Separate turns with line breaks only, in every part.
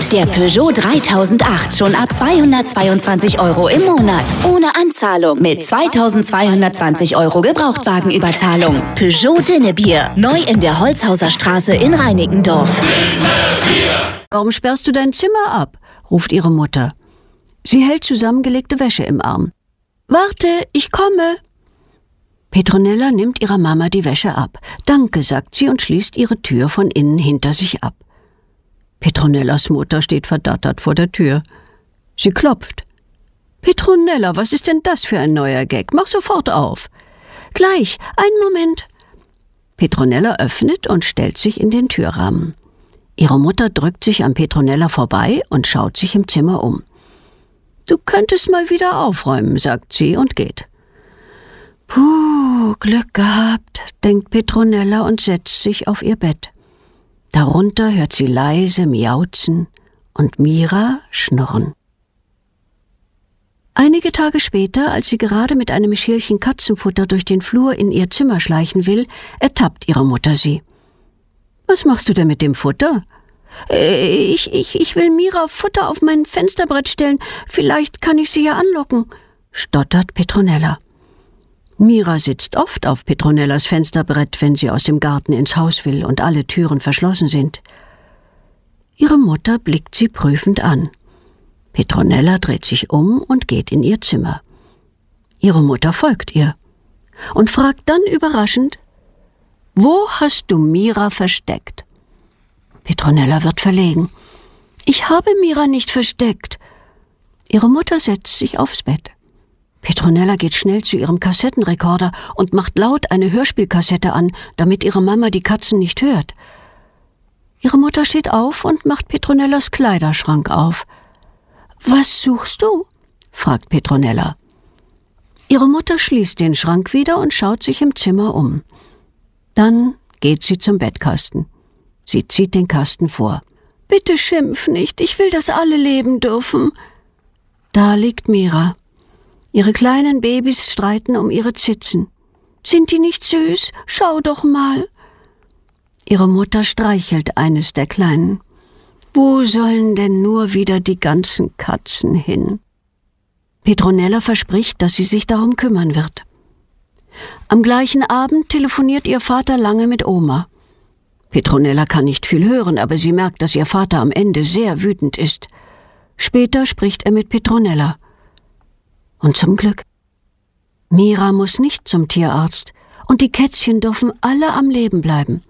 Der Peugeot 3008 schon ab 222 € im Monat. Ohne Anzahlung mit 2220 € Gebrauchtwagenüberzahlung. Peugeot Dinnebier. Neu in der Holzhauser Straße in Reinickendorf.
Warum sperrst du dein Zimmer ab? Ruft ihre Mutter. Sie hält zusammengelegte Wäsche im Arm. Warte, ich komme. Petronella nimmt ihrer Mama die Wäsche ab. Danke, sagt sie und schließt ihre Tür von innen hinter sich ab. Petronellas Mutter steht verdattert vor der Tür. Sie klopft. Petronella, was ist denn das für ein neuer Gag? Mach sofort auf. Gleich, einen Moment. Petronella öffnet und stellt sich in den Türrahmen. Ihre Mutter drückt sich an Petronella vorbei und schaut sich im Zimmer um. Du könntest mal wieder aufräumen, sagt sie und geht. Puh, Glück gehabt, denkt Petronella und setzt sich auf ihr Bett. Darunter hört sie leise miauzen und Mira schnurren. Einige Tage später, als sie gerade mit einem Schälchen Katzenfutter durch den Flur in ihr Zimmer schleichen will, ertappt ihre Mutter sie. »Was machst du denn mit dem Futter?« Ich will Mira Futter auf mein Fensterbrett stellen. Vielleicht kann ich sie ja anlocken«, stottert Petronella. Mira sitzt oft auf Petronellas Fensterbrett, wenn sie aus dem Garten ins Haus will und alle Türen verschlossen sind. Ihre Mutter blickt sie prüfend an. Petronella dreht sich um und geht in ihr Zimmer. Ihre Mutter folgt ihr und fragt dann überraschend: »Wo hast du Mira versteckt?« Petronella wird verlegen. »Ich habe Mira nicht versteckt.« Ihre Mutter setzt sich aufs Bett. Petronella geht schnell zu ihrem Kassettenrekorder und macht laut eine Hörspielkassette an, damit ihre Mama die Katzen nicht hört. Ihre Mutter steht auf und macht Petronellas Kleiderschrank auf. »Was suchst du?« fragt Petronella. Ihre Mutter schließt den Schrank wieder und schaut sich im Zimmer um. Dann geht sie zum Bettkasten. Sie zieht den Kasten vor. »Bitte schimpf nicht, ich will, dass alle leben dürfen.« Da liegt Mira. Ihre kleinen Babys streiten um ihre Zitzen. »Sind die nicht süß? Schau doch mal.« Ihre Mutter streichelt eines der Kleinen. Wo sollen denn nur wieder die ganzen Katzen hin? Petronella verspricht, dass sie sich darum kümmern wird. Am gleichen Abend telefoniert ihr Vater lange mit Oma. Petronella kann nicht viel hören, aber sie merkt, dass ihr Vater am Ende sehr wütend ist. Später spricht er mit Petronella. Und zum Glück. Mira muss nicht zum Tierarzt und die Kätzchen dürfen alle am Leben bleiben.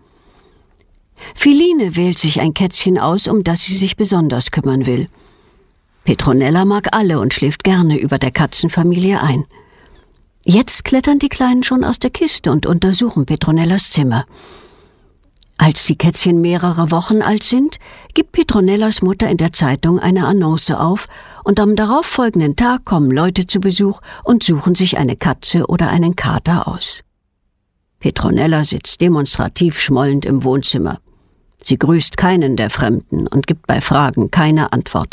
Philine wählt sich ein Kätzchen aus, um das sie sich besonders kümmern will. Petronella mag alle und schläft gerne über der Katzenfamilie ein. Jetzt klettern die Kleinen schon aus der Kiste und untersuchen Petronellas Zimmer. Als die Kätzchen mehrere Wochen alt sind, gibt Petronellas Mutter in der Zeitung eine Annonce auf und am darauffolgenden Tag kommen Leute zu Besuch und suchen sich eine Katze oder einen Kater aus. Petronella sitzt demonstrativ schmollend im Wohnzimmer. Sie grüßt keinen der Fremden und gibt bei Fragen keine Antwort.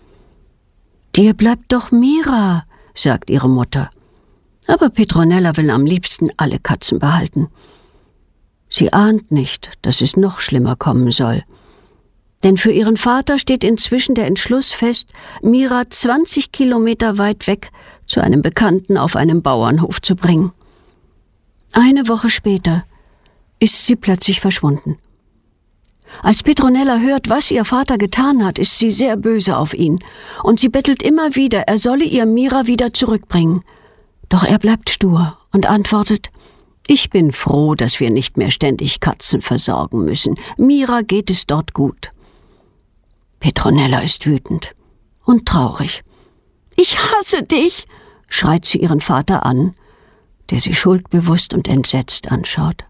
»Dir bleibt doch Mira«, sagt ihre Mutter. Aber Petronella will am liebsten alle Katzen behalten. Sie ahnt nicht, dass es noch schlimmer kommen soll. Denn für ihren Vater steht inzwischen der Entschluss fest, Mira 20 Kilometer weit weg zu einem Bekannten auf einem Bauernhof zu bringen. Eine Woche später ist sie plötzlich verschwunden. Als Petronella hört, was ihr Vater getan hat, ist sie sehr böse auf ihn und sie bettelt immer wieder, er solle ihr Mira wieder zurückbringen. Doch er bleibt stur und antwortet: »Ich bin froh, dass wir nicht mehr ständig Katzen versorgen müssen. Mira geht es dort gut.« Petronella ist wütend und traurig. »Ich hasse dich«, schreit sie ihren Vater an, der sie schuldbewusst und entsetzt anschaut.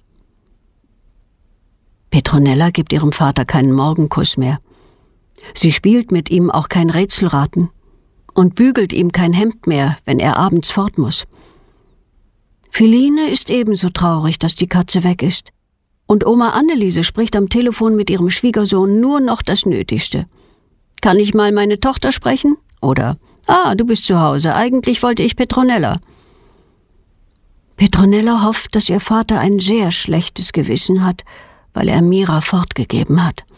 Petronella gibt ihrem Vater keinen Morgenkuss mehr. Sie spielt mit ihm auch kein Rätselraten und bügelt ihm kein Hemd mehr, wenn er abends fort muss. Philine ist ebenso traurig, dass die Katze weg ist. Und Oma Anneliese spricht am Telefon mit ihrem Schwiegersohn nur noch das Nötigste. »Kann ich mal meine Tochter sprechen?« Oder »Ah, du bist zu Hause, eigentlich wollte ich Petronella.« Petronella hofft, dass ihr Vater ein sehr schlechtes Gewissen hat, weil er Mira fortgegeben hat.